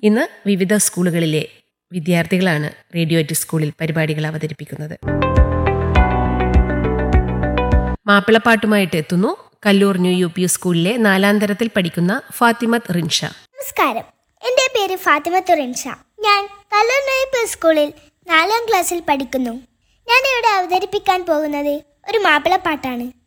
ഇന്ന് വിവിധ സ്കൂളുകളിലെ വിദ്യാർത്ഥികളാണ് റേഡിയോ എറ്റ് സ്കൂളിൽ പരിപാടികൾ അവതരിപ്പിക്കുന്നത്. മാപ്പിളപ്പാട്ടുമായിട്ട് എത്തുന്നു കല്ലൂർ ന്യൂ UP സ്കൂളിലെ 4ാം തരത്തിൽ പഠിക്കുന്ന ഫാത്തിമത്ത് റിൻഷ. നമസ്കാരം, എൻ്റെ പേര് ഫാത്തിമത്ത് റിൻഷ. ഞാൻ കല്ലൂർ ന്യൂ UP സ്കൂളിൽ 4ാം ക്ലാസ്സിൽ പഠിക്കുന്നു. ഞാൻ ഇവിടെ അവതരിപ്പിക്കാൻ പോകുന്നത് ഒരു മാപ്പിളപ്പാട്ടാണ്.